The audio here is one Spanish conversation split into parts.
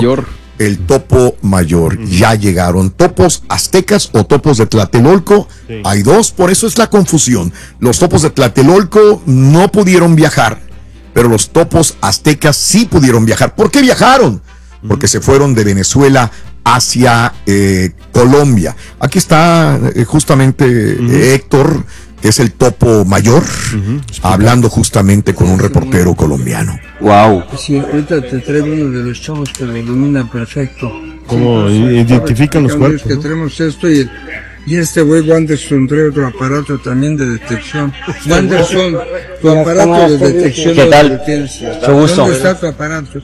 Mayor. El topo mayor, ya llegaron. ¿Topos aztecas o topos de Tlatelolco? Sí. Hay dos, por eso es la confusión. Los topos de Tlatelolco no pudieron viajar, pero los topos aztecas sí pudieron viajar. ¿Por qué viajaron? Porque se fueron de Venezuela hacia Colombia. Aquí está justamente Héctor, que es el topo mayor, hablando justamente con un reportero colombiano. Wow. Sí, ahorita te traigo uno de los chavos que lo ilumina perfecto. ¿Cómo identifican los cuerpos? Que tenemos esto y este güey Wanderson trae otro aparato también de detección. Wanderson, tu aparato de detección. ¿Qué tal? Mucho gusto. ¿Dónde está tu aparato?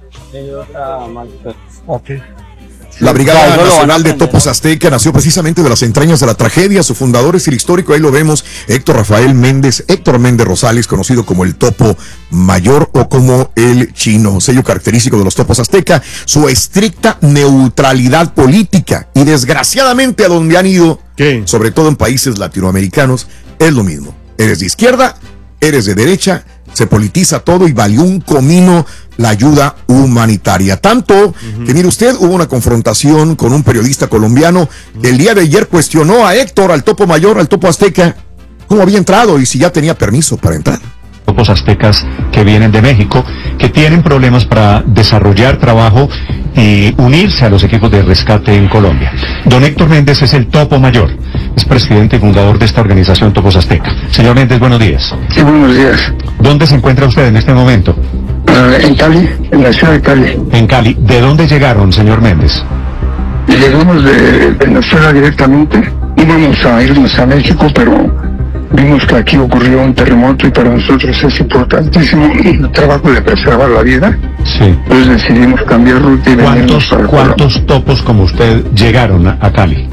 Okay. La Brigada Nacional de Topos Azteca nació precisamente de las entrañas de la tragedia. Su fundador es el histórico, ahí lo vemos, Héctor Méndez Rosales, conocido como el Topo Mayor o como el Chino, sello característico de los topos azteca, su estricta neutralidad política. Y desgraciadamente a donde han ido, sobre todo en países latinoamericanos, es lo mismo. Eres de izquierda, eres de derecha, se politiza todo y valió un comino la ayuda humanitaria. Tanto que, mire usted, hubo una confrontación con un periodista colombiano que el día de ayer cuestionó a Héctor, al Topo Mayor, al Topo Azteca, cómo había entrado y si ya tenía permiso para entrar. Topos aztecas que vienen de México, que tienen problemas para desarrollar trabajo y unirse a los equipos de rescate en Colombia. Don Héctor Méndez es el Topo Mayor, es presidente y fundador de esta organización Topos Azteca. Señor Méndez, buenos días. Sí, buenos días. ¿Dónde se encuentra usted en este momento? En Cali, en la ciudad de Cali. En Cali. ¿De dónde llegaron, señor Méndez? Llegamos de Venezuela directamente. Íbamos a irnos a México, pero vimos que aquí ocurrió un terremoto y para nosotros es importantísimo el trabajo de preservar la vida. Sí. Entonces decidimos cambiar ruta y venirnos para ¿Cuántos topos como usted llegaron a Cali?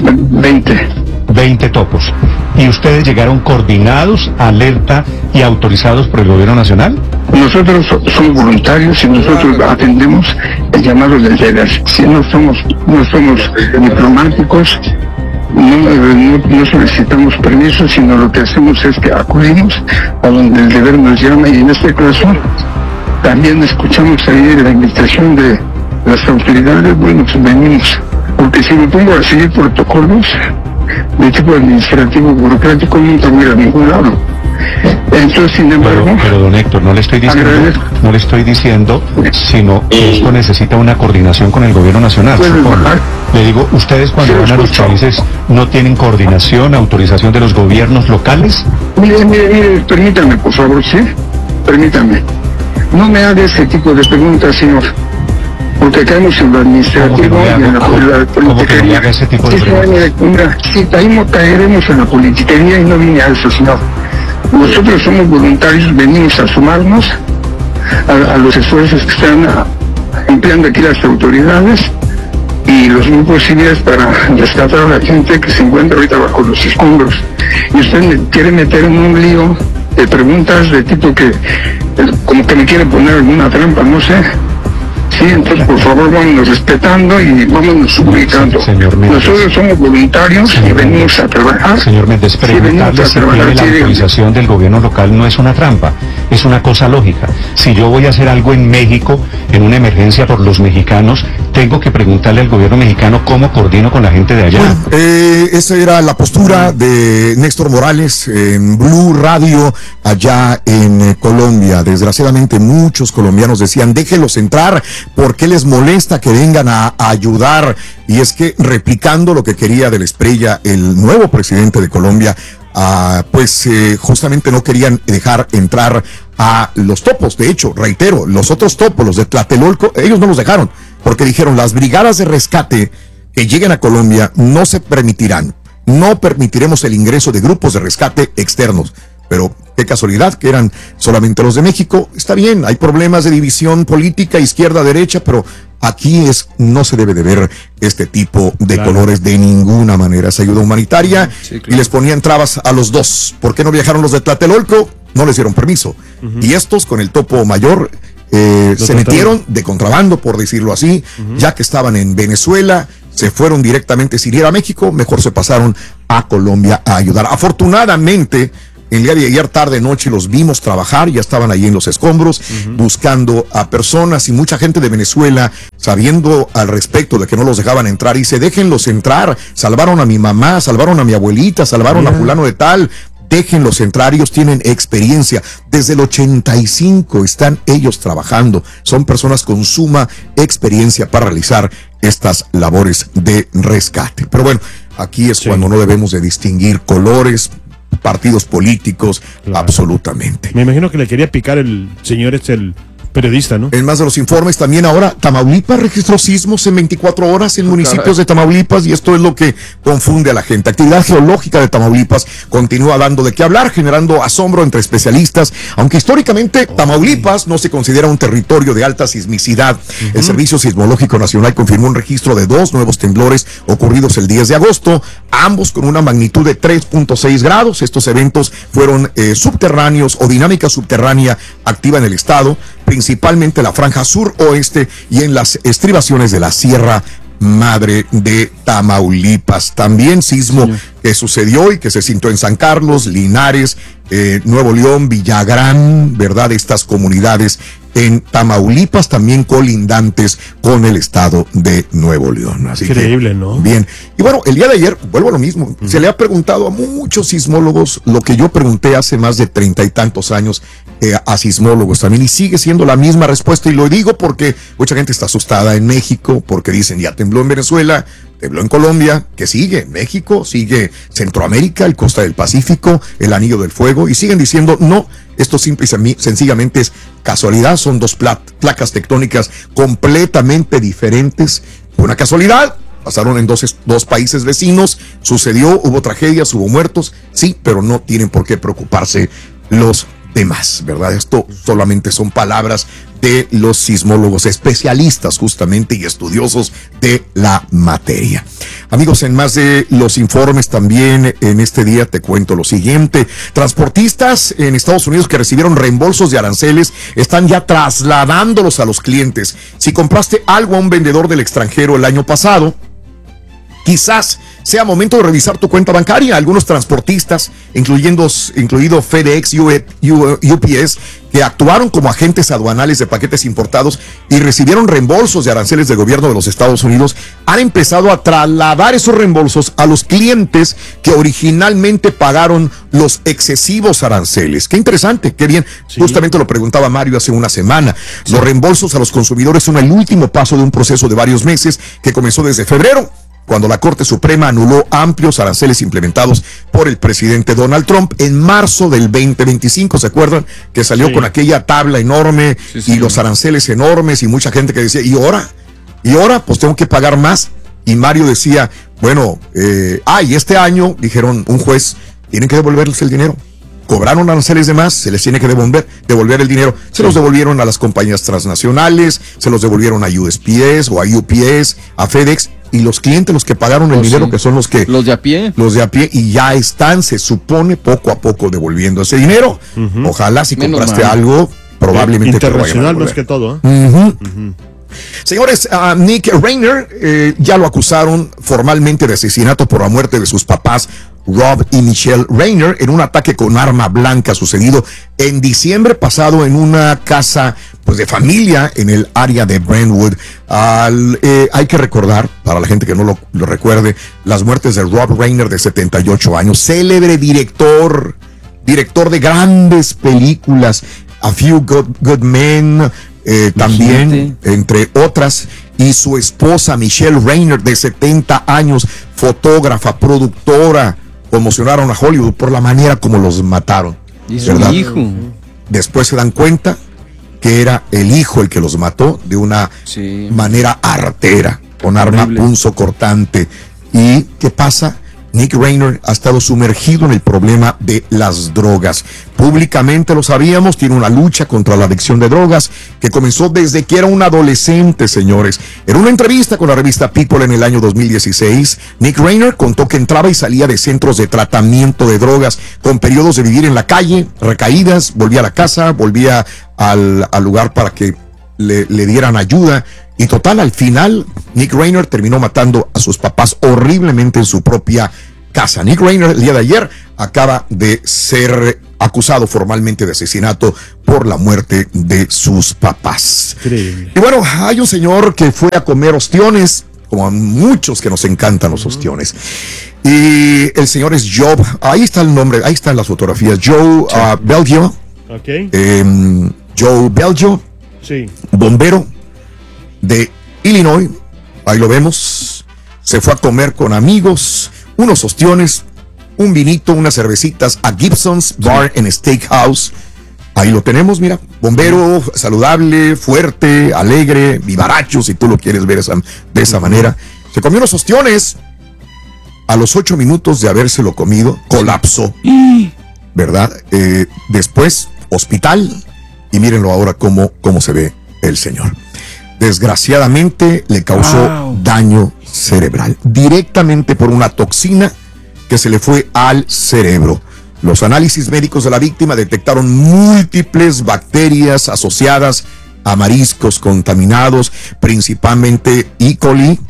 20 topos. ¿Y ustedes llegaron coordinados, alerta y autorizados por el gobierno nacional? Nosotros somos voluntarios y nosotros atendemos el llamado del deber. Si no somos diplomáticos, no solicitamos permiso, sino lo que hacemos es que acudimos a donde el deber nos llama, y en este caso también escuchamos ahí la invitación de las autoridades. Bueno, pues venimos, porque si me pongo a seguir protocolos de tipo administrativo, burocrático, nunca voy a ningún lado. Entonces, sin embargo, pero don Héctor, no le estoy diciendo, sino que esto necesita una coordinación con el gobierno nacional. Le digo, ustedes cuando van a los países no tienen coordinación, autorización de los gobiernos locales. Mire, permítame, por favor, ¿sí? Permítame. No me haga ese tipo de preguntas, señor, porque caemos en lo administrativo y en la politiquería. Sí, caeremos en la politiquería y no vine a eso, señor. Nosotros somos voluntarios, venimos a sumarnos a los esfuerzos que están empleando aquí las autoridades y los grupos civiles para rescatar a la gente que se encuentra ahorita bajo los escombros. Y usted me quiere meter en un lío de preguntas de tipo que, como que me quiere poner alguna trampa, no sé. Sí, entonces por favor vámonos respetando y vámonos ubicando. Nosotros somos voluntarios y venimos a trabajar. Señor Méndez, preguntarle si tiene la autorización del gobierno local no es una trampa, es una cosa lógica. Si yo voy a hacer algo en México, en una emergencia por los mexicanos, tengo que preguntarle al gobierno mexicano cómo coordino con la gente de allá. Bueno, esa era la postura de Néstor Morales en Blue Radio allá en Colombia. Desgraciadamente muchos colombianos decían, déjenlos entrar, ¿por qué les molesta que vengan a ayudar? Y es que, replicando lo que quería del Espriella, el nuevo presidente de Colombia, justamente no querían dejar entrar a los topos. De hecho, reitero, los otros topos, los de Tlatelolco, ellos no los dejaron, porque dijeron, las brigadas de rescate que lleguen a Colombia no se permitirán. No permitiremos el ingreso de grupos de rescate externos. Pero qué casualidad que eran solamente los de México. Está bien, hay problemas de división política, izquierda, derecha, pero aquí no se debe de ver este tipo de colores de ninguna manera. Es ayuda humanitaria, sí, claro. Y les ponían trabas a los dos. ¿Por qué no viajaron los de Tlatelolco? No les dieron permiso. Y estos con el Topo Mayor se metieron de contrabando, por decirlo así, ya que estaban en Venezuela. Se fueron directamente, sin ir a México, mejor se pasaron a Colombia a ayudar. Afortunadamente, el día de ayer tarde noche los vimos trabajar, ya estaban ahí en los escombros buscando a personas, y mucha gente de Venezuela sabiendo al respecto de que no los dejaban entrar, y se déjenlos entrar, salvaron a mi mamá, salvaron a mi abuelita, salvaron a fulano de tal, déjenlos entrar, ellos tienen experiencia, desde el 85 están ellos trabajando, son personas con suma experiencia para realizar estas labores de rescate. Pero bueno, aquí es cuando no debemos de distinguir colores, partidos políticos, absolutamente. Me imagino que le quería picar el señor el periodista, ¿no? En más de los informes, también ahora Tamaulipas registró sismos en 24 horas en municipios de Tamaulipas, y esto es lo que confunde a la gente. Actividad geológica de Tamaulipas continúa dando de qué hablar, generando asombro entre especialistas, aunque históricamente Tamaulipas no se considera un territorio de alta sismicidad. El Servicio Sismológico Nacional confirmó un registro de 2 nuevos temblores ocurridos el 10 de agosto, ambos con una magnitud de 3.6 grados. Estos eventos fueron subterráneos o dinámica subterránea activa en el estado, principalmente la franja sur-oeste y en las estribaciones de la Sierra Madre de Tamaulipas. También sismo que sucedió y que se sintió en San Carlos, Linares, Nuevo León, Villagrán, ¿verdad? Estas comunidades en Tamaulipas, también colindantes con el estado de Nuevo León. Así increíble, ¿no? Bien. Y bueno, el día de ayer, vuelvo a lo mismo, se le ha preguntado a muchos sismólogos lo que yo pregunté hace más de 30 y tantos años a sismólogos también, y sigue siendo la misma respuesta, y lo digo porque mucha gente está asustada en México, porque dicen ya tembló en Venezuela, tembló en Colombia, que sigue México, sigue Centroamérica, el costa del Pacífico, el Anillo del Fuego, y siguen diciendo no, esto simple y sencillamente es casualidad, son dos placas tectónicas completamente diferentes, una casualidad. Pasaron en dos países vecinos, sucedió, hubo tragedias, hubo muertos, sí, pero no tienen por qué preocuparse los demás, ¿verdad? Esto solamente son palabras de los sismólogos especialistas justamente y estudiosos de la materia. Amigos, en más de los informes también en este día te cuento lo siguiente. Transportistas en Estados Unidos que recibieron reembolsos de aranceles están ya trasladándolos a los clientes. Si compraste algo a un vendedor del extranjero el año pasado, quizás sea momento de revisar tu cuenta bancaria. Algunos transportistas, incluido FedEx, UPS, que actuaron como agentes aduanales de paquetes importados y recibieron reembolsos de aranceles del gobierno de los Estados Unidos, han empezado a trasladar esos reembolsos a los clientes que originalmente pagaron los excesivos aranceles. Qué interesante, qué bien. Sí. Justamente lo preguntaba Mario hace una semana. Sí. Los reembolsos a los consumidores son el último paso de un proceso de varios meses que comenzó desde febrero, cuando la Corte Suprema anuló amplios aranceles implementados por el presidente Donald Trump en marzo del 2025. ¿Se acuerdan? Que salió con aquella tabla enorme y los aranceles enormes y mucha gente que decía, ¿y ahora? Pues tengo que pagar más. Y Mario decía, bueno, y este año, dijeron un juez, tienen que devolverles el dinero. Cobraron aranceles de más, se les tiene que devolver el dinero. Se los devolvieron a las compañías transnacionales, se los devolvieron a USPS o a UPS, a FedEx, y los clientes, los que pagaron el dinero, que son los de a pie, y ya están, se supone, poco a poco devolviendo ese dinero. Ojalá si compraste algo, probablemente internacional más que todo. Señores, Nick Rainer ya lo acusaron formalmente de asesinato por la muerte de sus papás, Rob y Michelle Rainer, en un ataque con arma blanca sucedido en diciembre pasado en una casa de familia en el área de Brentwood. Hay que recordar, para la gente que no lo recuerde, las muertes de Rob Rainer, de 78 años, célebre director de grandes películas, A Few Good Men, también, entre otras, y su esposa Michelle Rainer, de 70 años, fotógrafa, productora, conmocionaron a Hollywood por la manera como los mataron. ¿Y su hijo? Después se dan cuenta que era el hijo el que los mató de una manera artera, con arma punzocortante. ¿Y qué pasa? Nick Rainer ha estado sumergido en el problema de las drogas. Públicamente lo sabíamos, tiene una lucha contra la adicción de drogas que comenzó desde que era un adolescente, señores. En una entrevista con la revista People en el año 2016, Nick Rainer contó que entraba y salía de centros de tratamiento de drogas, con periodos de vivir en la calle, recaídas, volvía a la casa, volvía al lugar para que le dieran ayuda. Y total, al final, Nick Rainer terminó matando a sus papás horriblemente en su propia casa. Nick Rainer, el día de ayer, acaba de ser acusado formalmente de asesinato por la muerte de sus papás. Increíble. Y bueno, hay un señor que fue a comer ostiones, como a muchos que nos encantan los ostiones. Y el señor es Joe, ahí está el nombre, ahí están las fotografías. Joe Belgio. Ok. Joe Belgio, Sí. bombero de Illinois, ahí lo vemos. Se fue a comer con amigos, unos ostiones, un vinito, unas cervecitas a Gibson's Bar and Steakhouse. Ahí lo tenemos, mira, bombero, saludable, fuerte, alegre, vivaracho, si tú lo quieres ver de esa manera. Se comió unos ostiones. A los 8 minutos de habérselo comido, colapsó, ¿verdad? Después, hospital, y mírenlo ahora cómo se ve el señor. Desgraciadamente, le causó daño cerebral, directamente por una toxina que se le fue al cerebro. Los análisis médicos de la víctima detectaron múltiples bacterias asociadas a mariscos contaminados, principalmente E. coli,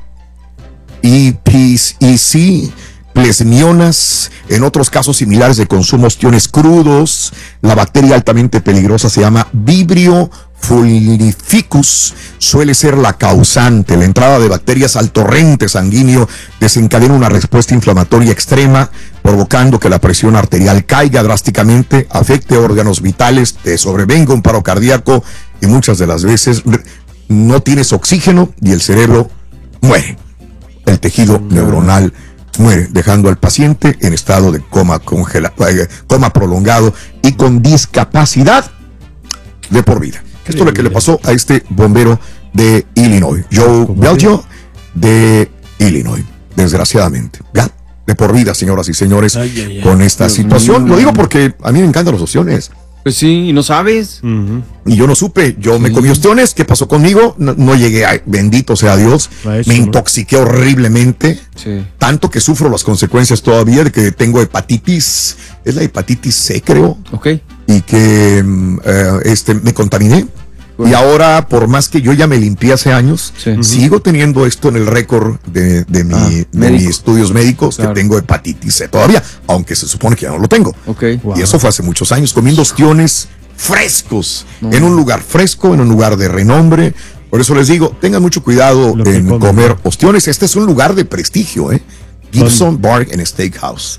EPEC, plesmionas, en otros casos similares de consumo ostiones crudos. La bacteria altamente peligrosa se llama Vibrio fulnificus, suele ser la causante. La entrada de bacterias al torrente sanguíneo desencadena una respuesta inflamatoria extrema, provocando que la presión arterial caiga drásticamente, afecte órganos vitales, te sobrevenga un paro cardíaco y muchas de las veces no tienes oxígeno y el cerebro muere. El tejido neuronal muere, dejando al paciente en estado de coma prolongado y con discapacidad de por vida. Esto es lo que le pasó a este bombero de Illinois, Joe Belgio de Illinois, desgraciadamente. Ya, de por vida, señoras y señores, con esta situación. Lo digo porque a mí me encantan las opciones. Pues sí, y no sabes. Y yo no supe, yo me comí ostiones, ¿qué pasó conmigo? No llegué a, bendito sea Dios, me intoxiqué horriblemente, tanto que sufro las consecuencias todavía de que tengo hepatitis, es la hepatitis C, creo, y que me contaminé. Y ahora, por más que yo ya me limpié hace años, sigo teniendo esto en el récord de mis estudios médicos, que tengo hepatitis C todavía, aunque se supone que ya no lo tengo. Y eso fue hace muchos años, comiendo ostiones frescos, en un lugar fresco, en un lugar de renombre. Por eso les digo, tengan mucho cuidado en comer ostiones. Este es un lugar de prestigio, Gibson Bar and Steakhouse.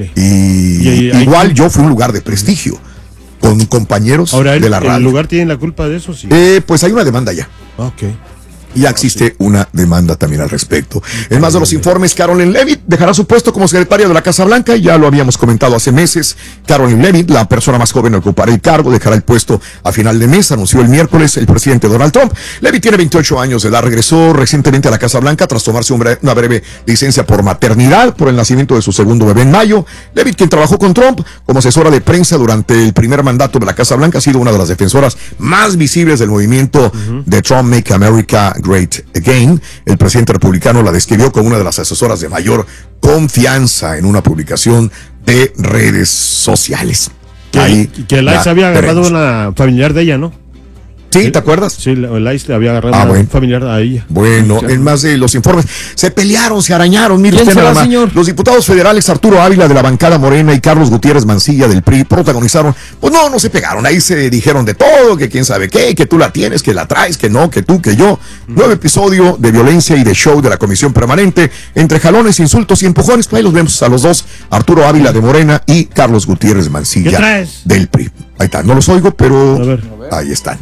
Y igual yo fui un lugar de prestigio, con compañeros de la radio. ¿El lugar tiene la culpa de eso? Sí. Pues hay una demanda ya. Ya existe una demanda también al respecto. En más de los informes, Carolyn Levitt dejará su puesto como secretaria de la Casa Blanca. Ya lo habíamos comentado hace meses. Carolyn Levitt, la persona más joven a ocupar el cargo, dejará el puesto a final de mes, anunció el miércoles el presidente Donald Trump. Levitt tiene 28 años de edad, regresó recientemente a la Casa Blanca tras tomarse una breve licencia por maternidad por el nacimiento de su segundo bebé en mayo. Levitt, quien trabajó con Trump como asesora de prensa durante el primer mandato de la Casa Blanca, ha sido una de las defensoras más visibles del movimiento de Trump Make America Great Again. El presidente republicano la describió como una de las asesoras de mayor confianza en una publicación de redes sociales. Que Eliza había agarrado una familiar de ella, ¿no? Sí, ¿te acuerdas? Sí, Eliza había agarrado una familiar a ella. Bueno, en más de los informes, se pelearon, se arañaron. Mire usted nada más. Los diputados federales Arturo Ávila de la bancada Morena y Carlos Gutiérrez Mancilla del PRI protagonizaron. Pues no se pegaron. Ahí se dijeron de todo, que quién sabe qué, que tú la tienes, que la traes, que no, que tú, que yo. Nuevo episodio de violencia y de show de la Comisión Permanente, entre jalones, insultos y empujones. Pues ahí los vemos a los dos, Arturo Ávila de Morena y Carlos Gutiérrez Mancilla del PRI. Ahí está, no los oigo, pero ahí están.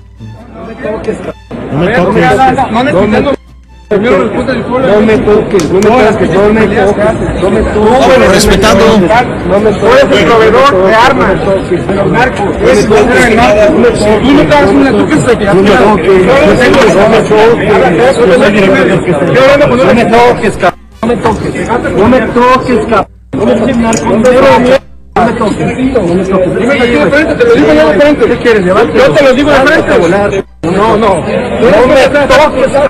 No me toques. Respetando. Tú eres el proveedor de armas de los narcos. Tú no te das una, tú que se te no me toques, no me toques, te lo digo ya de frente. ¿Qué quieres? Yo te lo digo de frente. No me toques.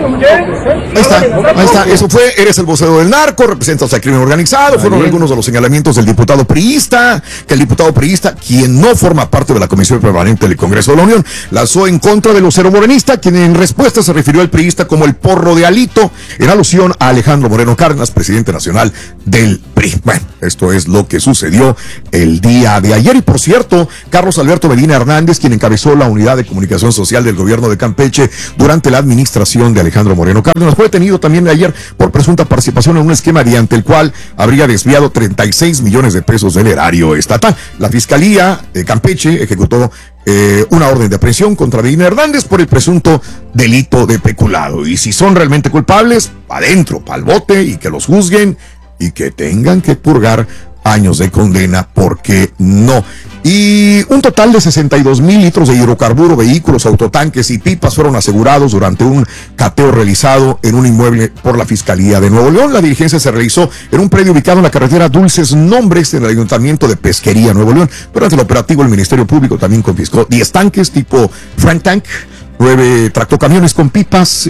Ahí está, eso fue, eres el vocero del narco, representas al crimen organizado, fueron algunos de los señalamientos del diputado priista, que el diputado priista, quien no forma parte de la Comisión Permanente del Congreso de la Unión, lanzó en contra del vocero morenista, quien en respuesta se refirió al priista como el porro de Alito, en alusión a Alejandro Moreno Cárdenas, presidente nacional del PRI. Bueno, esto es lo que sucedió el día de ayer, y por cierto, Carlos Alberto Medina Hernández, quien encabezó la unidad de comunicación social del gobierno de Campeche durante la administración de Alejandro Moreno Cárdenas, fue detenido también ayer por presunta participación en un esquema mediante el cual habría desviado 36 millones de pesos del erario estatal. La Fiscalía de Campeche ejecutó una orden de aprehensión contra Medina Hernández por el presunto delito de peculado. Y si son realmente culpables, para adentro, para el bote, y que los juzguen y que tengan que purgar años de condena, porque no. Y un total de 62,000 litros de hidrocarburo, vehículos, autotanques y pipas fueron asegurados durante un cateo realizado en un inmueble por la Fiscalía de Nuevo León. La diligencia se realizó en un predio ubicado en la carretera Dulces Nombres, en el Ayuntamiento de Pesquería, Nuevo León. Durante el operativo, el Ministerio Público también confiscó 10 tanques tipo Frank Tank, 9 tractocamiones con pipas,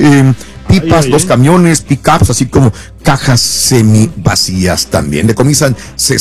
2 camiones, pickups, así como cajas semivacías también. Decomisan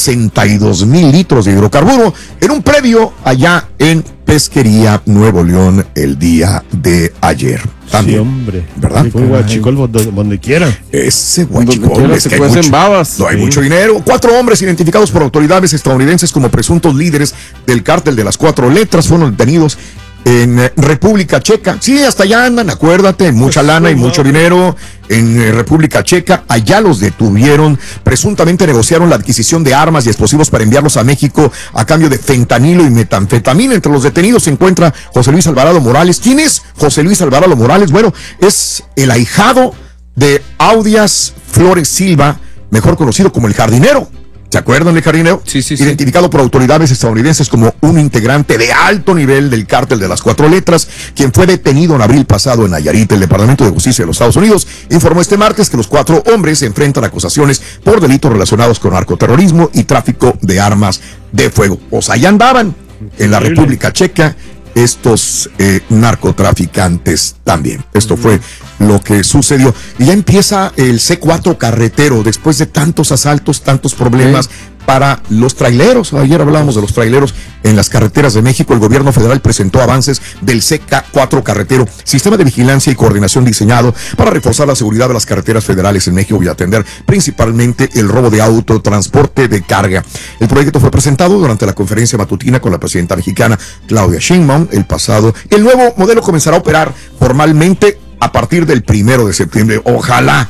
62,000 litros de hidrocarburo en un predio allá en Pesquería, Nuevo León, el día de ayer. También, sí, hombre. ¿Verdad? Fue guachicol donde quiera. Ese guachicol es que hay mucho dinero. 4 hombres identificados por autoridades estadounidenses como presuntos líderes del cártel de las 4 letras fueron detenidos en República Checa. Sí, hasta allá andan, acuérdate, mucha lana y mucho dinero en República Checa. Allá los detuvieron, presuntamente negociaron la adquisición de armas y explosivos para enviarlos a México a cambio de fentanilo y metanfetamina. Entre los detenidos se encuentra José Luis Alvarado Morales. ¿Quién es José Luis Alvarado Morales? Bueno, es el ahijado de Audias Flores Silva, mejor conocido como el Jardinero. ¿Se acuerdan del Jardinero? Sí. Identificado por autoridades estadounidenses como un integrante de alto nivel del cártel de las 4 letras, quien fue detenido en abril pasado en Nayarit. El Departamento de Justicia de los Estados Unidos informó este martes que los 4 hombres se enfrentan a acusaciones por delitos relacionados con narcoterrorismo y tráfico de armas de fuego. O sea, ya andaban en la República Checa estos narcotraficantes también. Esto fue lo que sucedió. Y ya empieza el C4 carretero, después de tantos asaltos, tantos problemas para los traileros. Ayer hablábamos de los traileros en las carreteras de México. El gobierno federal presentó avances del C4 carretero, sistema de vigilancia y coordinación diseñado para reforzar la seguridad de las carreteras federales en México y atender principalmente el robo de autotransporte de carga. El proyecto fue presentado durante la conferencia matutina con la presidenta mexicana Claudia Sheinbaum el pasado. El nuevo modelo comenzará a operar formalmente a partir del 1 de septiembre. Ojalá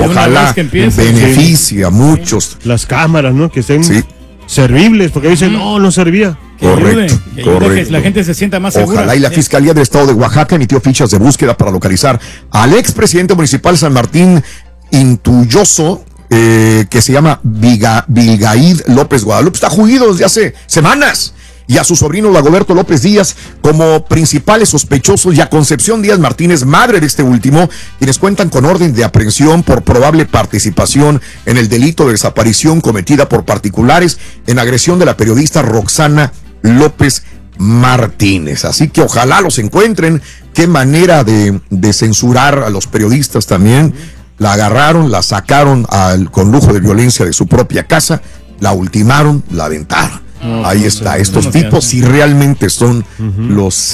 beneficie a muchos. Las cámaras, ¿no? Que estén servibles, porque dicen, no servía. Correcto. Que la gente se sienta más segura. Ojalá. Y la Fiscalía del Estado de Oaxaca emitió fichas de búsqueda para localizar al expresidente municipal San Martín Intulloso, que se llama Vilgaid López Guadalupe. Está juido desde hace semanas. Y a su sobrino Dagoberto López Díaz como principales sospechosos, y a Concepción Díaz Martínez, madre de este último, quienes cuentan con orden de aprehensión por probable participación en el delito de desaparición cometida por particulares en agresión de la periodista Roxana López Martínez. Así que ojalá los encuentren. Qué manera de censurar a los periodistas también. La agarraron, la sacaron con lujo de violencia de su propia casa, la ultimaron, la aventaron. Ahí está, estos tipos si realmente son los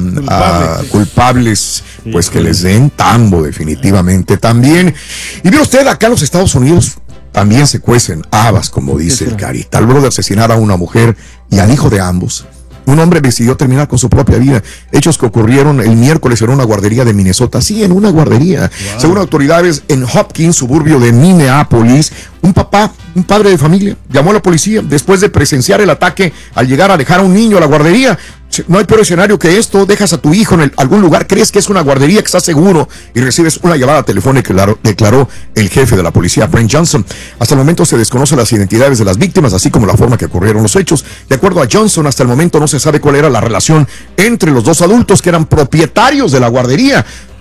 culpables, pues que les den tambo definitivamente también. Y ve usted, acá en los Estados Unidos también se cuecen habas, como dice el Carita. Luego de asesinar a una mujer y al hijo de ambos, un hombre decidió terminar con su propia vida. Hechos que ocurrieron el miércoles en una guardería de Minnesota. Sí, en una guardería. Wow. Según autoridades en Hopkins, suburbio de Minneapolis, un padre de familia, llamó a la policía después de presenciar el ataque al llegar a dejar a un niño a la guardería. No hay peor escenario que esto. Dejas a tu hijo en algún lugar, crees que es una guardería, que está seguro, y recibes una llamada telefónica, declaró el jefe de la policía, Brent Johnson. Hasta el momento se desconocen las identidades de las víctimas, así como la forma que ocurrieron los hechos. De acuerdo a Johnson, hasta el momento no se sabe cuál era la relación entre los 2 adultos que eran propietarios de la guardería.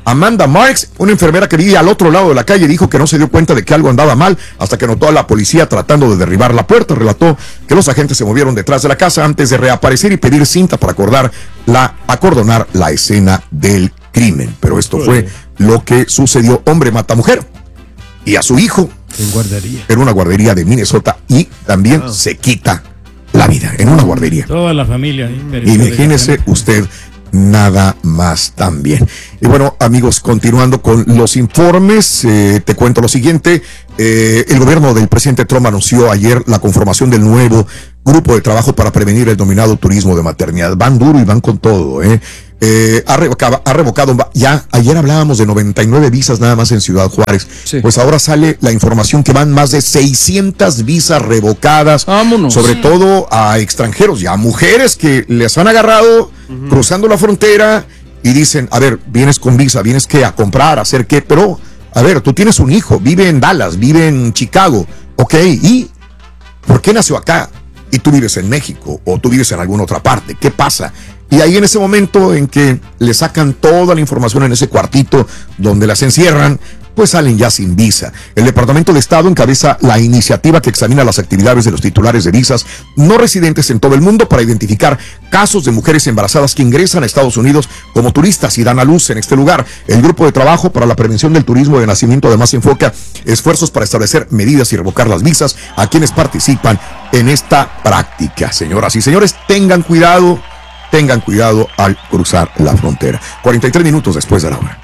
Amanda Marks, una enfermera que vivía al otro lado de la calle, dijo que no se dio cuenta de que algo andaba mal hasta que notó a la policía tratando de derribar la puerta. Relató que los agentes se movieron detrás de la casa antes de reaparecer y pedir cinta para acordonar la escena del crimen. Pero esto fue lo que sucedió. Hombre mata mujer y a su hijo en una guardería de Minnesota y también se quita la vida en una guardería. Toda la familia. Imagínese usted nada más también. Y bueno, amigos, continuando con los informes, te cuento lo siguiente. El gobierno del presidente Trump anunció ayer la conformación del nuevo grupo de trabajo para prevenir el denominado turismo de maternidad. Van duro y van con todo, ha revocado, ya ayer hablábamos de 99 visas nada más en Ciudad Juárez. Sí. Pues ahora sale la información que van más de 600 visas revocadas. Vámonos. Sobre todo a extranjeros y a mujeres que les han agarrado cruzando la frontera y dicen, a ver, vienes con visa, vienes ¿qué? A comprar, a hacer qué, pero a ver, tú tienes un hijo, vive en Dallas, vive en Chicago, ok, ¿y por qué nació acá? Y tú vives en México o tú vives en alguna otra parte, ¿qué pasa? Y ahí en ese momento en que le sacan toda la información en ese cuartito donde las encierran, pues salen ya sin visa. El Departamento de Estado encabeza la iniciativa que examina las actividades de los titulares de visas no residentes en todo el mundo para identificar casos de mujeres embarazadas que ingresan a Estados Unidos como turistas y dan a luz en este lugar. El Grupo de Trabajo para la Prevención del Turismo de Nacimiento además enfoca esfuerzos para establecer medidas y revocar las visas a quienes participan en esta práctica. Señoras y señores, tengan cuidado al cruzar la frontera. 43 minutos después de la hora.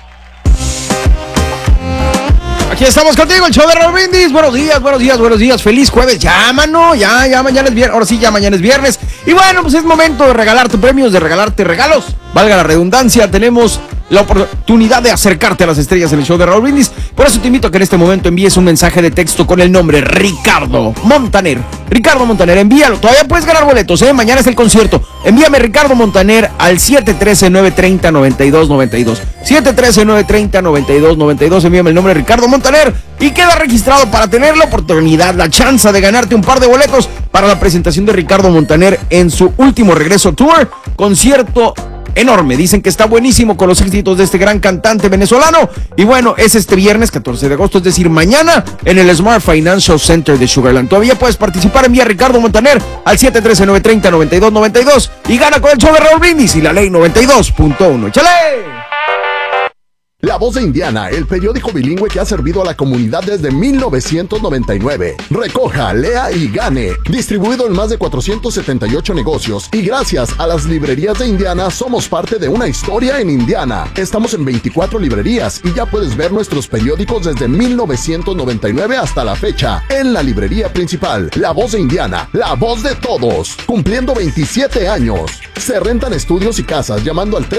Aquí estamos contigo, el show de Raúl Brindis. Buenos días. Feliz jueves. Ya, mano, ya mañana es viernes. Ahora sí, ya mañana es viernes. Y bueno, pues es momento de regalarte premios, de regalarte regalos. Valga la redundancia, tenemos la oportunidad de acercarte a las estrellas en el show de Raúl Brindis. Por eso te invito a que en este momento envíes un mensaje de texto con el nombre Ricardo Montaner. Ricardo Montaner, envíalo. Todavía puedes ganar boletos, Mañana es el concierto. Envíame Ricardo Montaner al 713-930-9292. 713-930-9292. Envíame el nombre Ricardo Montaner y queda registrado para tener la oportunidad, la chance de ganarte un par de boletos para la presentación de Ricardo Montaner en su último regreso tour. Concierto enorme, dicen que está buenísimo con los éxitos de este gran cantante venezolano. Y bueno, es este viernes 14 de agosto, es decir, mañana en el Smart Financial Center de Sugarland. Todavía puedes participar, envía Ricardo Montaner al 713-930-9292 y gana con el show de Raúl Brindis y la ley 92.1. ¡Échale! La Voz de Indiana, el periódico bilingüe que ha servido a la comunidad desde 1999. Recoja, lea y gane. Distribuido en más de 478 negocios. Y gracias a las librerías de Indiana, somos parte de una historia en Indiana. Estamos en 24 librerías y ya puedes ver nuestros periódicos desde 1999 hasta la fecha. En la librería principal, La Voz de Indiana, la voz de todos. Cumpliendo 27 años. Se rentan estudios y casas llamando al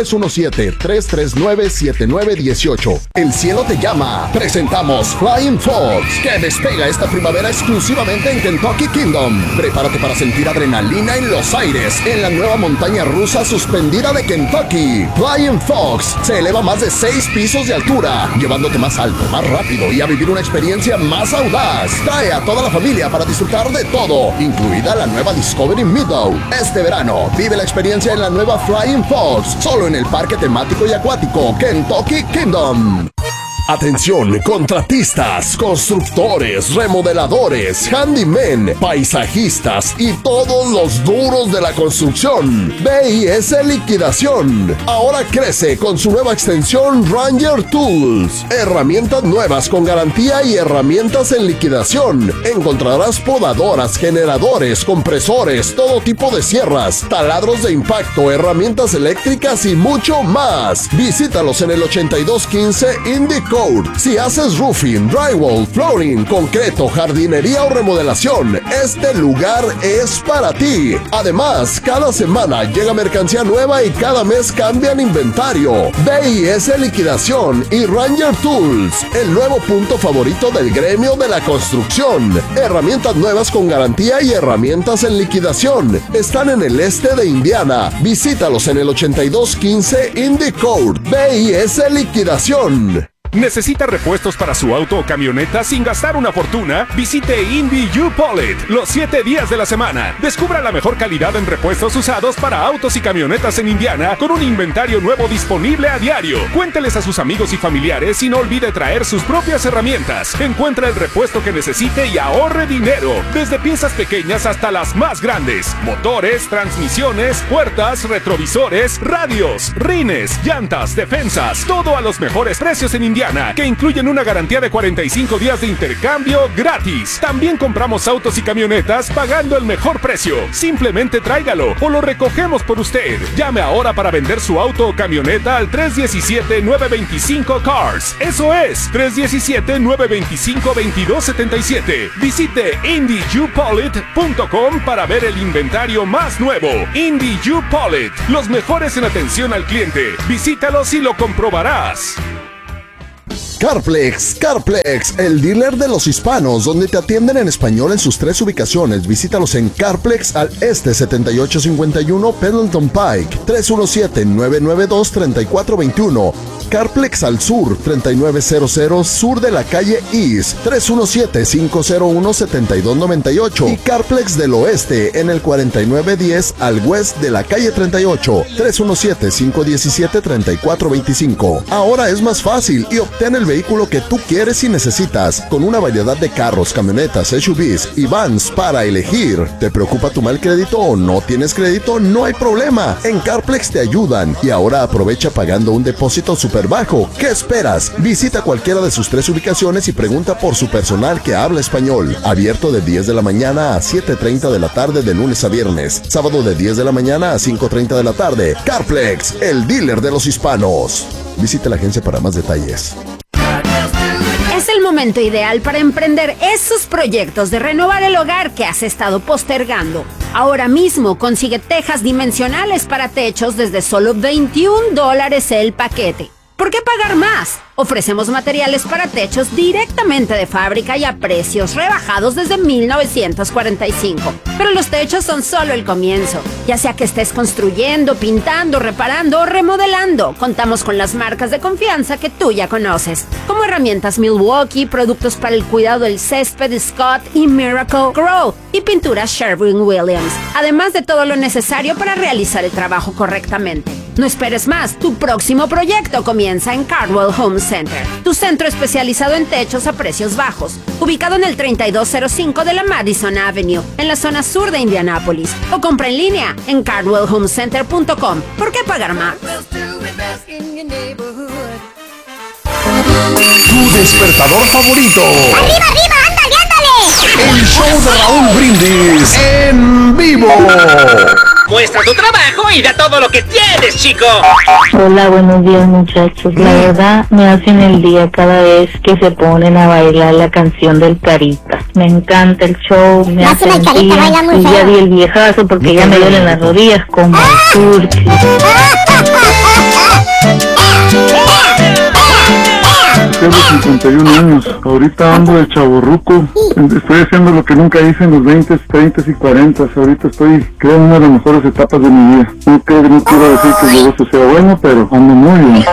317-339-7918. El cielo te llama. Presentamos Flying Fox, que despega esta primavera exclusivamente en Kentucky Kingdom. Prepárate para sentir adrenalina en los aires en la nueva montaña rusa suspendida de Kentucky. Flying Fox se eleva más de 6 pisos de altura, llevándote más alto, más rápido y a vivir una experiencia más audaz. Trae a toda la familia para disfrutar de todo, incluida la nueva Discovery Meadow. Este verano, vive la experiencia en la nueva Flying Fox, solo en el parque temático y acuático Kentucky Kingdom. Atención, contratistas, constructores, remodeladores, handymen, paisajistas y todos los duros de la construcción. BIS Liquidación. Ahora crece con su nueva extensión Ranger Tools. Herramientas nuevas con garantía y herramientas en liquidación. Encontrarás podadoras, generadores, compresores, todo tipo de sierras, taladros de impacto, herramientas eléctricas y mucho más. Visítalos en el 8215 Indy Code. Si haces roofing, drywall, flooring, concreto, jardinería o remodelación, este lugar es para ti. Además, cada semana llega mercancía nueva y cada mes cambian inventario. BIS Liquidación y Ranger Tools, el nuevo punto favorito del gremio de la construcción. Herramientas nuevas con garantía y herramientas en liquidación. Están en el este de Indiana. Visítalos en el 8215 Indy Code. BIS Liquidación. ¿Necesita repuestos para su auto o camioneta sin gastar una fortuna? Visite Indy U-Pull-It los 7 días de la semana. Descubra la mejor calidad en repuestos usados para autos y camionetas en Indiana con un inventario nuevo disponible a diario. Cuénteles a sus amigos y familiares y no olvide traer sus propias herramientas. Encuentra el repuesto que necesite y ahorre dinero. Desde piezas pequeñas hasta las más grandes. Motores, transmisiones, puertas, retrovisores, radios, rines, llantas, defensas. Todo a los mejores precios en Indiana, que incluyen una garantía de 45 días de intercambio gratis. También compramos autos y camionetas pagando el mejor precio. Simplemente tráigalo o lo recogemos por usted. Llame ahora para vender su auto o camioneta al 317-925-CARS. Eso es, 317-925-2277. Visite IndyUPollit.com para ver el inventario más nuevo. Indy U-Pull-It, los mejores en atención al cliente. Visítalos y lo comprobarás. Carplex, el dealer de los hispanos, donde te atienden en español en sus 3 ubicaciones. Visítalos en Carplex al este 7851 Pendleton Pike, 317-992-3421. Carplex al sur, 3900 sur de la calle East, 317-501-7298. Y Carplex del oeste en el 4910 al west de la calle 38, 317-517-3425. Ahora es más fácil y obtén el vehículo que tú quieres y necesitas, con una variedad de carros, camionetas, SUVs y vans para elegir. ¿Te preocupa tu mal crédito o no tienes crédito? No hay problema. En Carplex te ayudan y ahora aprovecha pagando un depósito súper bajo. ¿Qué esperas? Visita cualquiera de sus 3 ubicaciones y pregunta por su personal que habla español. Abierto de 10 de la mañana a 7:30 de la tarde de lunes a viernes. Sábado de 10 de la mañana a 5:30 de la tarde. Carplex, el dealer de los hispanos. Visite la agencia para más detalles. Es el momento ideal para emprender esos proyectos de renovar el hogar que has estado postergando. Ahora mismo consigue tejas dimensionales para techos desde solo $21 el paquete. ¿Por qué pagar más? Ofrecemos materiales para techos directamente de fábrica y a precios rebajados desde 1945. Pero los techos son solo el comienzo. Ya sea que estés construyendo, pintando, reparando o remodelando, contamos con las marcas de confianza que tú ya conoces, como herramientas Milwaukee, productos para el cuidado del césped Scott y Miracle Grow, y pinturas Sherwin-Williams, además de todo lo necesario para realizar el trabajo correctamente. No esperes más, tu próximo proyecto comienza en Cardwell Home Center, tu centro especializado en techos a precios bajos, ubicado en el 3205 de la Madison Avenue, en la zona sur de Indianápolis, o compra en línea en cardwellhomecenter.com. ¿Por qué pagar más? Tu despertador favorito. ¡Arriba, arriba! ¡Ándale, ándale! El show de Raúl Brindis en vivo. Muestra tu trabajo y da todo lo que tienes, chico. Hola, buenos días, muchachos. La verdad, me hacen el día cada vez que se ponen a bailar la canción del Carita. Me encanta el show, me hacen el día. Y ya di el viejazo porque ya me duelen las rodillas como el turqui. Tengo 51 años, ahorita ando de chavorruco, estoy haciendo lo que nunca hice en los 20, 30 y 40, ahorita estoy, creo, en una de las mejores etapas de mi vida. No quiero decir que el negocio sea bueno, pero ando muy bien.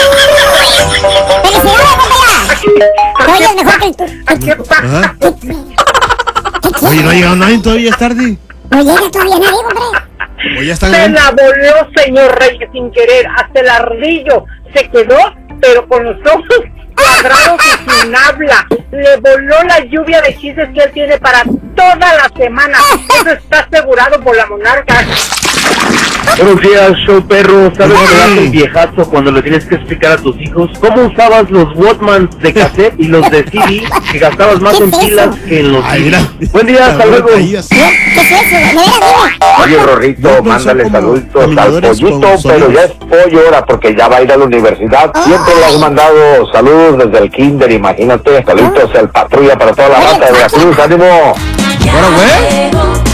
Oye, no ha llegado nadie todavía, es tarde. No llega todavía nadie, hombre. Oye, ya está. Se la voló, señor Reyes, sin querer, hasta el ardillo se quedó, pero con los ojos cuadrados y sin habla. Le voló la lluvia de chistes que él tiene para toda la semana. Eso está asegurado por la monarca. Buenos días, show perro. ¿Sabes qué hace el viejazo cuando le tienes que explicar a tus hijos cómo usabas los Walkmans de cassette y los de CD, que gastabas más en pilas que en los CD? Buen día, hasta luego. ¿Qué es eso? Oye, Rorrito, mándale saluditos al pollito, pero ya es pollo ahora porque ya va a ir a la universidad. Siempre le has mandado saludos desde el kinder, imagínate. Saluditos al patrulla para toda la rata de Veracruz. ¡Ánimo! Bueno, güey.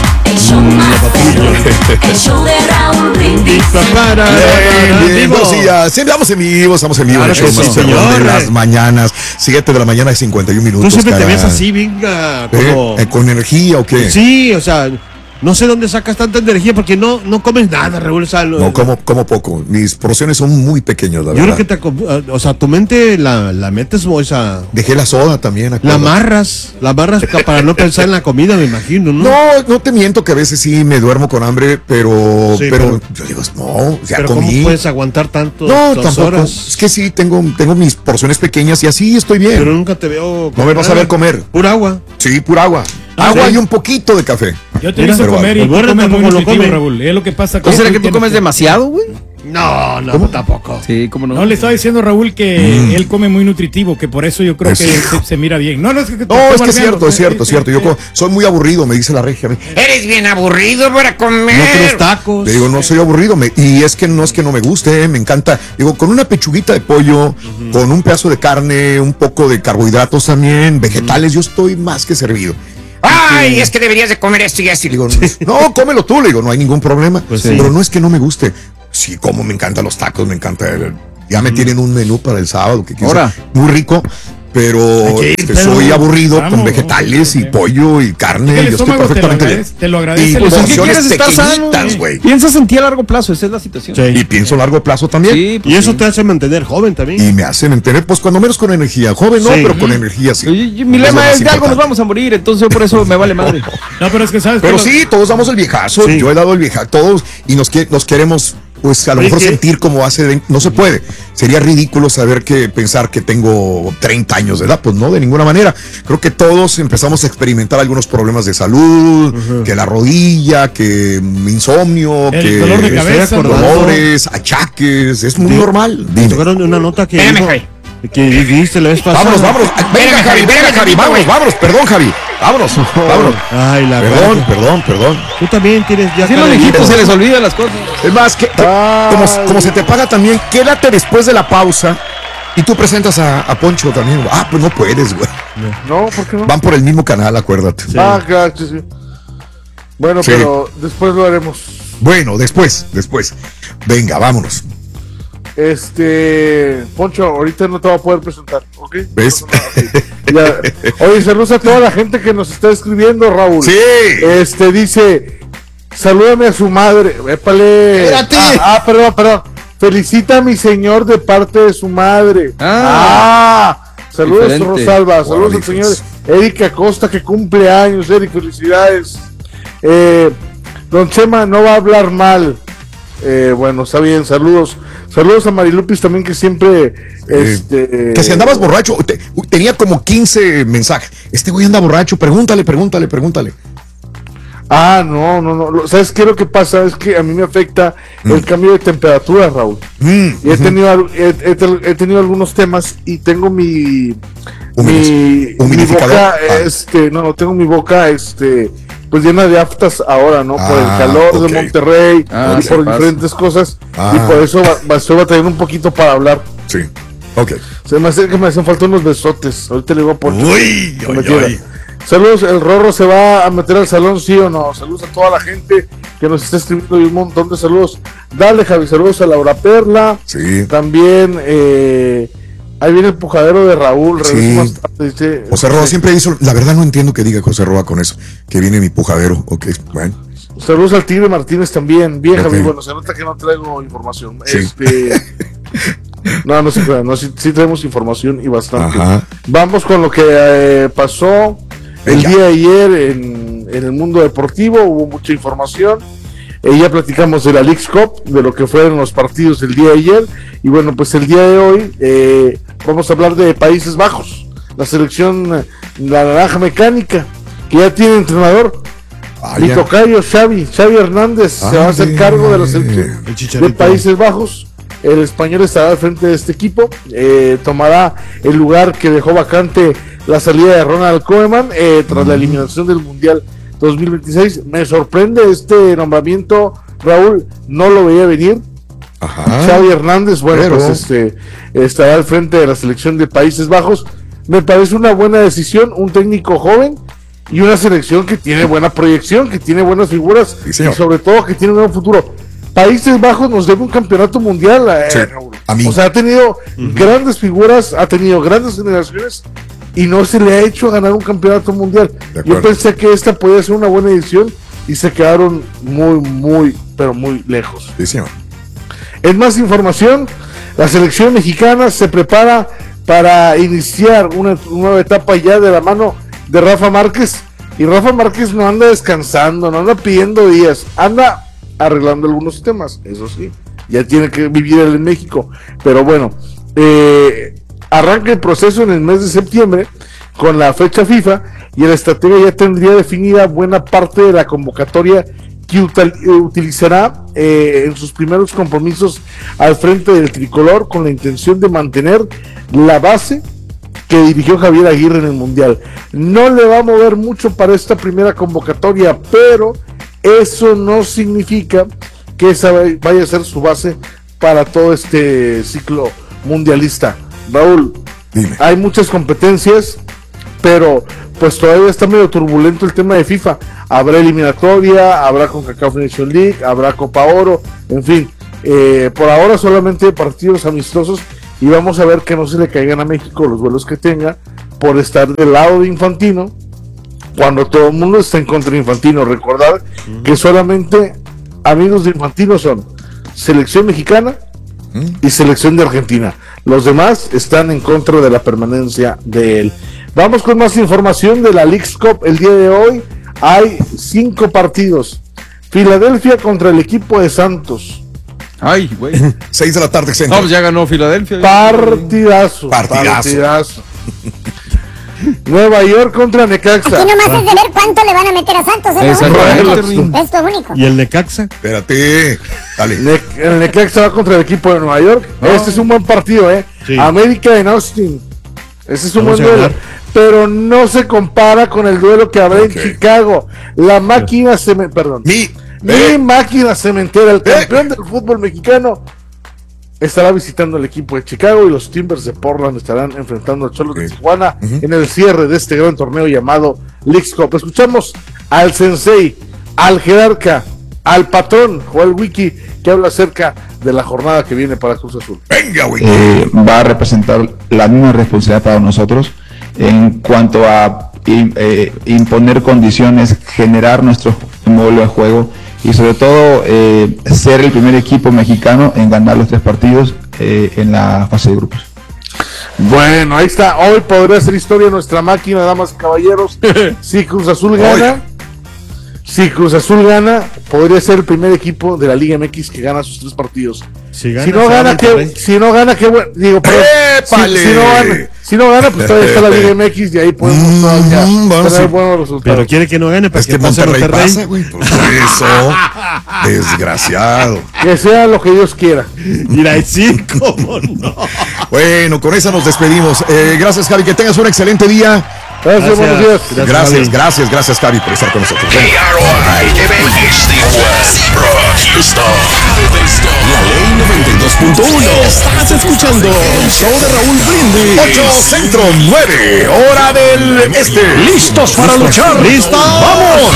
El show de Raúl Brindis. Buenos días. Sí, estamos en vivo, en el show más perrón de las mañanas. 7 de la mañana y 51 minutos. ¿Tú siempre te ves así, venga? ¿Con energía o qué? Sí, o sea, No sé dónde sacas tanta energía porque no comes nada, Raúl. O sea, no, como poco. Mis porciones son muy pequeñas, la verdad. Yo creo que o sea, tu mente la metes, o sea... Dejé la soda también. La amarras para no pensar en la comida, me imagino, ¿no? No te miento que a veces sí me duermo con hambre, pero yo digo, no, ya pero comí. ¿cómo puedes aguantar tanto? No, tampoco. Horas? Es que sí, tengo mis porciones pequeñas y así estoy bien. Pero nunca te veo... No me vas a ver comer. Pura agua. Sí, pura agua. Agua y un poquito de café. Yo te he visto comer y comes muy nutritivo, Raúl. Es lo que pasa. ¿O será que tú comes demasiado, güey? No, tampoco. Sí, ¿cómo no? No, le estaba diciendo Raúl que él come muy nutritivo, que por eso yo creo que se mira bien. No, es que es cierto. Yo soy muy aburrido, me dice la regia. Eres bien aburrido para comer. No los tacos. Le digo, no soy aburrido. Y es que no me guste, me encanta. Digo, con una pechuguita de pollo, con un pedazo de carne, un poco de carbohidratos también, vegetales, yo estoy más que servido. Ay, es que deberías de comer esto y así. Le digo, no, cómelo tú, le digo, no hay ningún problema. Pues pero no es que no me guste. Sí, como me encantan los tacos, me encanta. Ya me tienen un menú para el sábado que quiero muy rico, pero soy aburrido con vegetales y pollo y carne. Yo estoy perfectamente bien. Te lo agradezco. Y pues porciones pequeñitas, güey. Piensas en ti a largo plazo, esa es la situación. Sí. Y pienso a largo plazo también. Sí, pues y eso te hace mantener joven también. Y me hace mantener, pues cuando menos con energía. Joven no, pero con energía sí. Mi lema es de algo nos vamos a morir, entonces yo por eso me vale madre. No, pero es que sabes. Pero sí, todos damos el viejazo. Sí. Yo he dado el viejazo, todos, y nos queremos... Pues a lo mejor sentir como no se puede. Sería ridículo pensar que tengo 30 años de edad, pues no, de ninguna manera. Creo que todos empezamos a experimentar algunos problemas de salud, que la rodilla, que insomnio, que dolor de cabeza, dolores, achaques, es muy normal. Dime. Una nota que dijiste la vez pasada. Vámonos. Venga, Javi, vámonos. Perdón, Javi. Vámonos. Ay, Perdón. Tú también tienes ya. Si los viejitos se les olvidan las cosas. Es más, como se te paga también, quédate después de la pausa y tú presentas a Poncho también. Pues no puedes, güey. No, ¿por qué no? Van por el mismo canal, acuérdate. Sí. Gracias, sí. Bueno, sí. Pero después lo haremos. Bueno, después. Venga, vámonos. Poncho, ahorita no te voy a poder presentar, ¿ok? ¿Ves? Oye, saludos a toda la gente que nos está escribiendo, Raúl. Sí. Dice, salúdame a su madre. Épale. Espérate. Perdón. Felicita a mi señor de parte de su madre. Saludos, diferente. Rosalba. Saludos al señor Eric Acosta, que cumple años. Eric, felicidades. Don Chema no va a hablar mal. Bueno, está bien, saludos a Marilupis también, que siempre que si andabas borracho, tenía como 15 mensajes. Este güey anda borracho, pregúntale. No. ¿Sabes qué? Lo que pasa es que a mí me afecta el cambio de temperatura, Raúl. Y he tenido algunos temas y tengo mi boca, tengo mi boca, pues llena de aftas ahora, ¿no? Por el calor de Monterrey y por diferentes cosas. Y por eso estoy batallando un poquito para hablar. Sí, ok. Se me hace que me hacen falta unos besotes. Ahorita le digo a Poncho. Saludos, el Rorro se va a meter al salón, ¿sí o no? Saludos a toda la gente que nos está escribiendo y un montón de saludos. Dale, Javi, saludos a Laura Perla. Sí. También, ahí viene el pujadero de Raúl. Sí. José Roa siempre hizo, la verdad no entiendo que diga José Roa con eso, que viene mi pujadero, ok, bueno. Saludos al Tigre Martínez también, bien, Javi, bueno, se nota que no traigo información. Sí. No se puede, sí traemos información y bastante. Ajá. Vamos con lo que pasó el día de ayer en el mundo deportivo, hubo mucha información. Ya platicamos de la Leagues Cup, de lo que fueron los partidos del día de ayer. Y bueno, pues el día de hoy vamos a hablar de Países Bajos, la selección, la naranja mecánica, que ya tiene entrenador. Mi tocayo Xavi Hernández se va a hacer cargo de la selección de Países Bajos. El español estará al frente de este equipo, tomará el lugar que dejó vacante la salida de Ronald Koeman tras la eliminación del Mundial 2026. Me sorprende este nombramiento, Raúl, no lo veía venir. Xavi Hernández, pues estará al frente de la selección de Países Bajos. Me parece una buena decisión, un técnico joven y una selección que tiene buena proyección, que tiene buenas figuras y sobre todo que tiene un buen futuro. Países Bajos nos debe un campeonato mundial, o sea, ha tenido grandes figuras, ha tenido grandes generaciones y no se le ha hecho ganar un campeonato mundial. Yo pensé que esta podía ser una buena edición y se quedaron muy, pero muy lejos. Sí, señor. En más información, la selección mexicana se prepara para iniciar una nueva etapa ya de la mano de Rafa Márquez. Y Rafa Márquez no anda descansando, no anda pidiendo días, anda arreglando algunos temas, eso sí, ya tiene que vivir él en México. Pero bueno, arranca el proceso en el mes de septiembre con la fecha FIFA y el estratega ya tendría definida buena parte de la convocatoria que utilizará en sus primeros compromisos al frente del tricolor, con la intención de mantener la base que dirigió Javier Aguirre en el Mundial. No le va a mover mucho para esta primera convocatoria, pero eso no significa que esa vaya a ser su base para todo este ciclo mundialista. Raúl, dime. Hay muchas competencias, pero pues todavía está medio turbulento el tema de FIFA. Habrá eliminatoria, habrá CONCACAF Nation League, habrá Copa Oro, en fin, por ahora solamente partidos amistosos, y vamos a ver que no se le caigan a México los vuelos que tenga por estar del lado de Infantino, cuando todo el mundo está en contra de Infantino. Recordar que solamente amigos de Infantino son selección mexicana y selección de Argentina. Los demás están en contra de la permanencia de él. Vamos con más información de la Leagues Cup. El día de hoy hay 5 partidos. Filadelfia contra el equipo de Santos. Ay, güey. 6 de la tarde, centro. No, pues ya ganó Filadelfia. Partidazo. Nueva York contra Necaxa. Aquí nomás es de ver cuánto le van a meter a Santos. Es lo único. ¿Y el Necaxa? Espérate. Dale. El Necaxa va contra el equipo de Nueva York. Este es un buen partido, Sí. América en Austin. Ese es un buen duelo. Pero no se compara con el duelo que habrá en Chicago. La máquina Mi máquina cementera, el campeón del fútbol mexicano, estará visitando el equipo de Chicago, y los Timbers de Portland estarán enfrentando a Cholos de Tijuana en el cierre de este gran torneo llamado Leagues Cup. Escuchamos al sensei, al jerarca, al patrón Joel Wiki, que habla acerca de la jornada que viene para Cruz Azul. Venga, Wiki. Va a representar la misma responsabilidad para nosotros en cuanto a imponer condiciones, generar nuestro modelo de juego y sobre todo ser el primer equipo mexicano en ganar los 3 partidos en la fase de grupos. Bueno, ahí está. Hoy podría ser historia nuestra máquina, damas y caballeros. Si Cruz Azul gana, podría ser el primer equipo de la Liga MX que gana sus 3 partidos. Si no gana, qué bueno. Digo, pero si no gana, pues todavía está la Liga MX y ahí podemos tener buenos resultados. Pero quiere que no gane para que pase Monterrey. Pasa, güey. Por eso, desgraciado. Que sea lo que Dios quiera. Mira, sí, cómo no. Bueno, con esa nos despedimos. Gracias, Javi, que tengas un excelente día. Gracias, buenos días. Gracias, Javi, por estar con nosotros. La Ley 92.1. Estás escuchando el show de Raúl Brindis. 8 centro, 9 hora del este. ¿Listos para luchar? ¿Listos? ¡Vamos!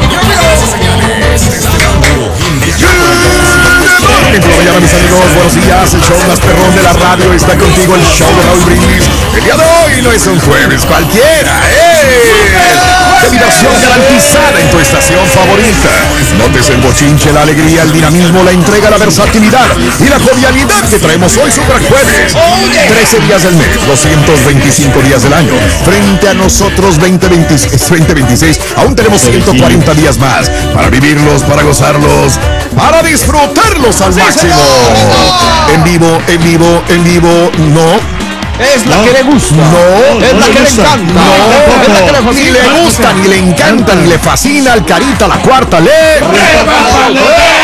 Mañana, mis amigos, buenos días. El show más perrón de la radio está contigo, el show de Raúl Brindis. El día de hoy no es un jueves cualquiera, de diversión garantizada en tu estación favorita. Notes el bochinche, la alegría, el dinamismo, la entrega, la versatilidad y la jovialidad que traemos hoy Super Jueves. 13 días del mes, 225 días del año. Frente a nosotros 2026. Aún tenemos 140 días más para vivirlos, para gozarlos, para disfrutarlos al máximo. En vivo, no. Es la que le gusta. No, es la que le encanta. No, es la que le fascina. Ni le gusta, ni le encanta, ni le fascina. Al Carita, la cuarta,